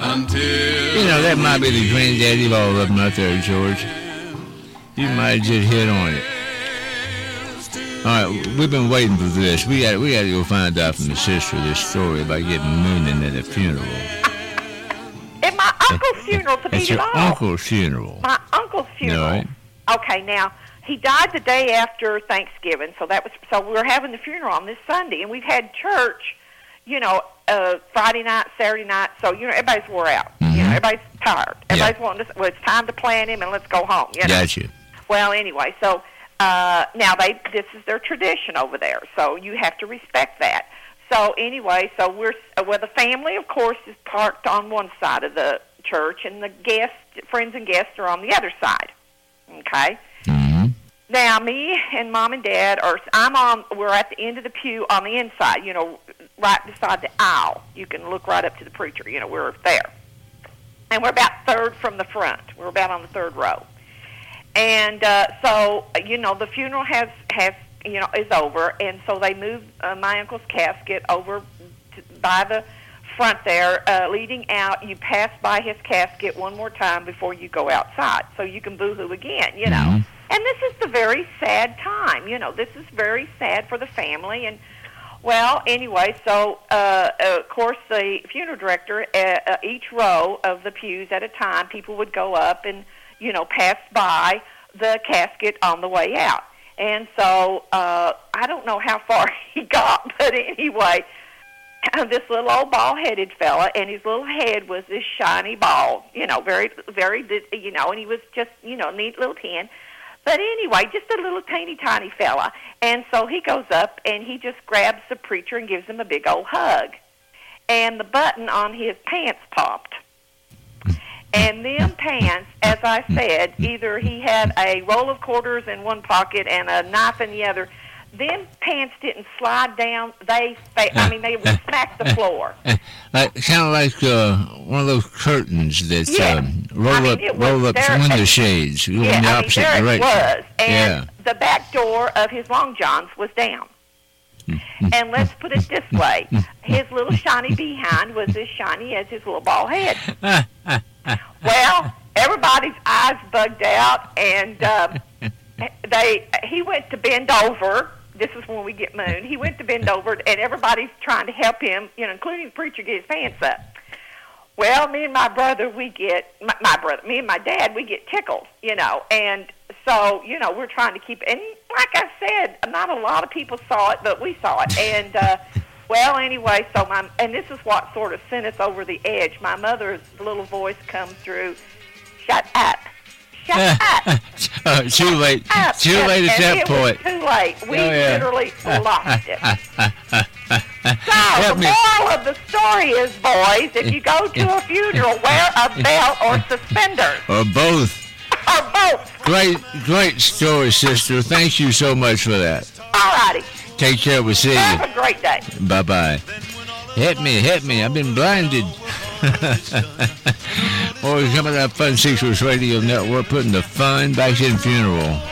That might be the granddaddy of all of them out there, George. You might just hit on it. All right, we've been waiting for this. We got to go find out from the sister this story about getting mooning at a funeral. At my uncle's funeral, to be It's your all. uncle's funeral. My uncle's funeral. All right. Okay, now he died the day after Thanksgiving, so we were having the funeral on this Sunday, and we've had church, Friday night, Saturday night. So everybody's wore out. Mm-hmm. Everybody's tired. Everybody's wanting to. Well, it's time to plan him and let's go home. Gotcha. Well, anyway, so now this is their tradition over there, so you have to respect that. So anyway, the family, of course, is parked on one side of the church, and the friends and guests are on the other side. Okay. Mm-hmm. Now, me and Mom and Dad we're at the end of the pew on the inside, right beside the aisle. You can look right up to the preacher, we're there. And we're about third from the front. We're about on the third row. And the funeral is over, and so they moved my uncle's casket over by the front there, leading out. You pass by his casket one more time before you go outside, so you can boo-hoo again, Mm-hmm. And this is the very sad time, This is very sad for the family, and well, anyway, so of course the funeral director, each row of the pews at a time, people would go up and pass by the casket on the way out. And so I don't know how far he got, but anyway, this little old bald-headed fella, and his little head was this shiny ball, very, very, and he was just, neat little tin. But anyway, just a little teeny tiny fella. And so he goes up and he just grabs the preacher and gives him a big old hug. And the button on his pants popped. And them pants, as I said, either he had a roll of quarters in one pocket and a knife in the other. Them pants didn't slide down. They would smack the floor. Kind of like one of those curtains that roll up window shades. Yeah, in the opposite there direction. It was. And the back door of his long johns was down. And let's put it this way. His little shiny behind was as shiny as his little bald head. Well, everybody's eyes bugged out, and he went to bend over. This is when we get mooned. He went to bend over, and everybody's trying to help him, including the preacher, get his pants up. Well, me and my brother, me and my dad, we get tickled, and so, we're trying to keep, and like I said, not a lot of people saw it, but we saw it, and, well, anyway, and this is what sort of sent us over the edge. My mother's little voice comes through, shut up. Shut up. Too late. Too late at that point. Too late. We literally lost it. So, the moral of the story is, boys, if you go to a funeral, wear a belt or suspenders. Or both. Or both. Great story, sister. Thank you so much for that. All righty. Take care. We'll see you. Have a great day. Bye-bye. Hit me. I've been blinded. Always coming to that Fun 6 Radio Network, putting the fun back in funeral.